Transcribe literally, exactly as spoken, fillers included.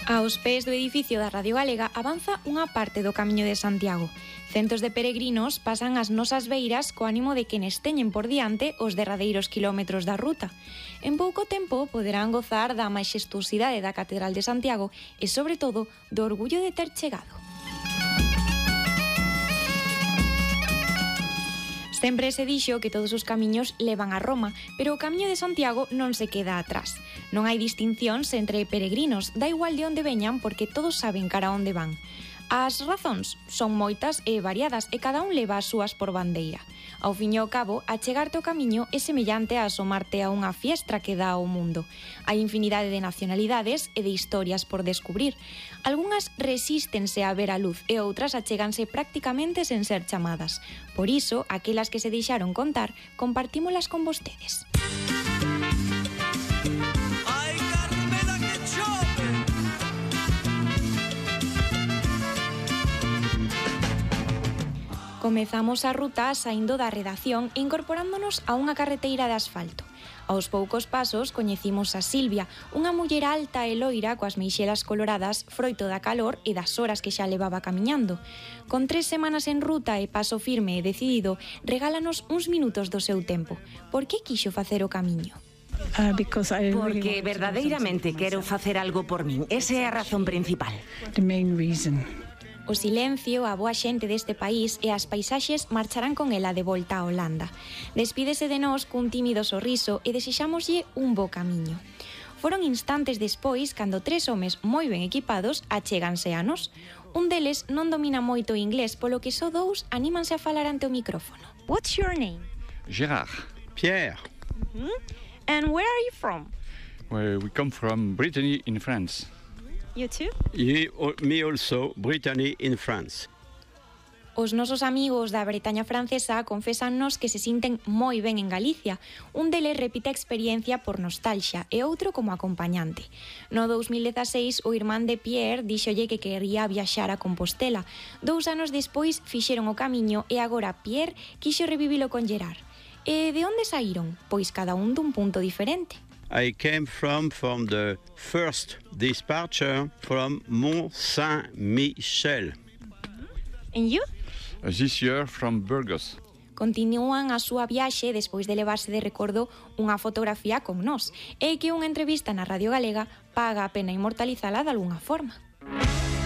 Aos pés do edificio da Radio Galega avanza unha parte do Camiño de Santiago. Centos de peregrinos pasan as nosas beiras co ánimo de que nes teñen por diante os derradeiros quilómetros da ruta. En pouco tempo poderán gozar da maxestuosidade da Catedral de Santiago e, sobre todo, do orgullo de ter chegado. Sempre se dixo que todos os camiños levan a Roma, pero o Camiño de Santiago non se queda atrás. Non hai distincións entre peregrinos, da igual de onde veñan porque todos saben cara onde van. As razóns son moitas e variadas e cada un leva as súas por bandeira. Ao fin e ao cabo, achegarte ao camiño é semellante a asomarte a unha fiestra que dá ao mundo. Hai infinidade de nacionalidades e de historias por descubrir. Algunhas resístense a ver a luz e outras achéganse prácticamente sen ser chamadas. Por iso, aquelas que se deixaron contar, compartímolas con vostedes. Comezamos a ruta saindo da redacción e incorporándonos a unha carreteira de asfalto. Aos poucos pasos coñecimos a Silvia, unha muller alta e loira coas meixelas coloradas froito da calor e das horas que xa levaba camiñando. Con tres semanas en ruta e paso firme e decidido, regálanos uns minutos do seu tempo. Por que quixo facer o camiño? Uh, Porque verdadeiramente quero facer algo por min. Esa é a razón principal. The main reason. O silencio, a boa xente deste país e as paisaxes marcharán con ela de volta a Holanda. Despídese de nós cun tímido sorriso e desexámoslle un bo camiño. Foron instantes despois cando tres homes moi ben equipados achéganse a nós. Un deles non domina moito o inglés, polo que só dous anímanse a falar ante o micrófono. What's your name? Gérard. Pierre. Mm-hmm. And where are you from? Well, we come from Brittany in France. You too? You, me also, Brittany in France. Os nosos amigos da Bretaña francesa confésannos que se sinten moi ben en Galicia. Un deles repite a experiencia por nostalgia e outro como acompañante. No dous mil dezaseis, o irmán de Pierre díxolle que quería viaxar a Compostela. Dous anos despois fixeron o camiño e agora Pierre quixo revivilo con Gerard. E de onde saíron? Pois cada un dun punto diferente. I came from from the first departure from Mont Saint-Michel. And you? Uh, this year from Burgos. Continúan a súa viaxe despois de levarse de recordo unha fotografía con nós e que unha entrevista na Radio Galega paga a pena inmortalizala de algunha forma.